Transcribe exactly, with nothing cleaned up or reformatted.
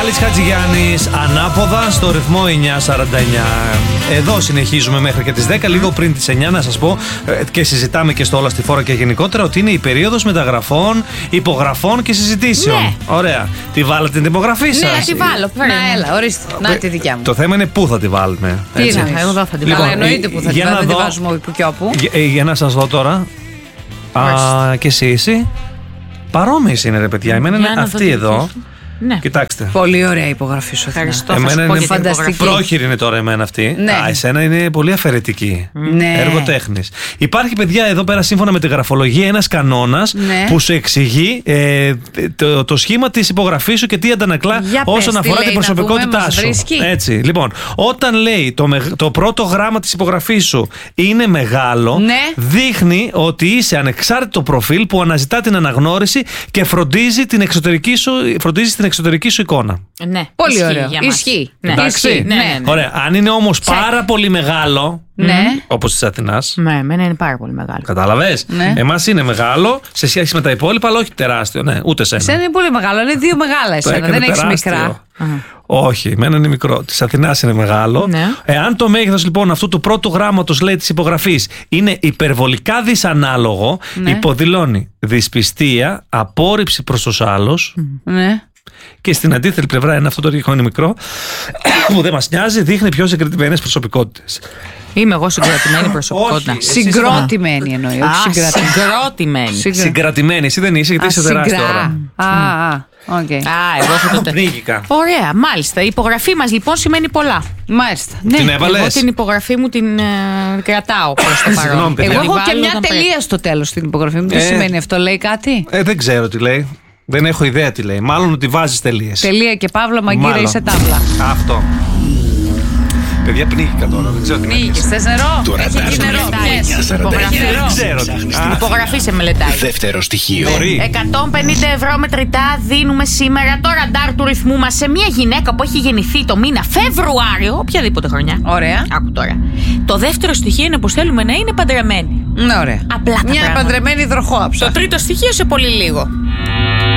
Μιχάλης Χατζηγιάννης, ανάποδα στο ρυθμό εννιά σαράντα εννιά. Εδώ συνεχίζουμε μέχρι και τις δέκα, λίγο πριν τις εννιά, να σας πω και συζητάμε και στο Όλα στη Φόρα και γενικότερα ότι είναι η περίοδος μεταγραφών, υπογραφών και συζητήσεων. Ναι. Ωραία. Τη βάλατε την υπογραφή σας? Ναι, τη βάλω. Να, έλα, ορίστε. Να τη δικιά μου. Το θέμα είναι πού θα τη βάλουμε. Τι έτσι. να, εγώ εδώ θα τη Λοιπόν, βάλω. Αλλά εννοείται που θα τη για βάλω, να δεν τη δω- βάζουμε όπου και όπου. Για, ε, για να σας δω τώρα. Α, και εσύ, εσύ. Παρόμοιες είναι, ρε παιδιά. Εμένα Για είναι να αυτή δω εδώ. τι Ναι. Κοιτάξτε. Πολύ ωραία η υπογραφή σου. Αθηνά. Ευχαριστώ. Θα Εμένα σου πω είναι για την φανταστική. υπογραφή. Πρόχειρη είναι τώρα εμένα αυτή. Ναι. Α, εσένα είναι πολύ αφαιρετική. Ναι. Έργο τέχνης. Υπάρχει, παιδιά, εδώ πέρα σύμφωνα με τη γραφολογία ένας κανόνας Ναι. που σου εξηγεί ε, το, το σχήμα της υπογραφής σου και τι αντανακλά Για πες, όσον τι αφορά λέει, την να προσωπικότητά δούμε, μας σου. βρίσκει? Έτσι. Λοιπόν, όταν λέει το, μεγ- το πρώτο γράμμα της υπογραφής σου είναι μεγάλο, Ναι. δείχνει ότι είσαι ανεξάρτητο προφίλ που αναζητά την αναγνώριση και φροντίζει την εξωτερική σου, φροντίζει την εξωτερική σου εικόνα. Ναι. Πολύ Ισχύει ωραίο. για μας. Ισχύει. Ναι. Εντάξει. Ισχύει. Ναι, ναι, ναι. Ωραία. Αν είναι όμως πάρα πολύ μεγάλο, Ναι. όπως της Αθηνάς, Ναι, εμένα είναι πάρα πολύ μεγάλο. κατάλαβες. Ναι. Εμάς είναι μεγάλο σε σχέση με τα υπόλοιπα, αλλά όχι τεράστιο. Ναι, ούτε σένα. Εσένα είναι πολύ μεγάλο, είναι δύο μεγάλα Το εσένα, έκανε δεν έχει τεράστιο. μικρά. Όχι, εμένα είναι μικρό. Της Αθηνάς είναι μεγάλο. Ναι. Εάν το μέγεθος λοιπόν αυτού του πρώτου γράμματος, λέει, της υπογραφής είναι υπερβολικά δυσανάλογο, Ναι. υποδηλώνει δυσπιστία, απόρριψη προς τους άλλους. Ναι. Και στην αντίθετη πλευρά, ένα αυτό το ρίγχο είναι μικρό, που δεν μας νοιάζει, δείχνει πιο συγκρατημένες προσωπικότητες. Είμαι εγώ συγκροτημένη προσωπικότητα. Όχι. Συγκρότημένη εννοεί. Α, Όχι συγκρατημένη. συγκρότημένη. Συγκρα- Συγκρατημένη, εσύ δεν είσαι, γιατί Α, είσαι τεράστιο συγκρά. ώρα. Α, α, οκ. Α, εγώ θα το τε- Πνίγηκα. Ωραία, μάλιστα. Η υπογραφή μας λοιπόν σημαίνει πολλά. Μάλιστα. Ναι, Την έβαλες? εγώ την υπογραφή μου την ε, κρατάω προς το παρόν. Συγγνώμη, παιδιά. Εγώ Τη έχω και βάλω μια όταν πρέπει. τελεία στο τέλος στην υπογραφή μου. Τι Ε. σημαίνει αυτό, λέει κάτι? Ε, δεν ξέρω τι λέει. Δεν έχω ιδέα τι λέει. Μάλλον ότι βάζεις τελείες. Τελεία και παύλα, μαγκύρα Μάλλον. είσαι τάβλα. Αυτό. Παιδιά, πνίγηκα τώρα. Δεν ξέρω τι να Πνίγηκες, πεις. θες νερό? Τώρα Έχει τα εκεί νερό. αστυνομικά Πιες. σαράντα εννιά. Υπογραφή. Δεν ξέρω. Την υπογραφή σε μελετάει. Δεύτερο στοιχείο. Μπορεί. εκατόν πενήντα ευρώ μετρητά δίνουμε σήμερα το ραντάρ του ρυθμού μας σε μια γυναίκα που έχει γεννηθεί το μήνα Φεβρουάριο, οποιαδήποτε χρονιά. Ωραία. Άκου τώρα. Το δεύτερο στοιχείο είναι πως θέλουμε να είναι παντρεμένη. Ναι, ωραία. Απλά τα Μια πράγματα. παντρεμένη υδροχόαψα. Το τρίτο στοιχείο σε πολύ λίγο.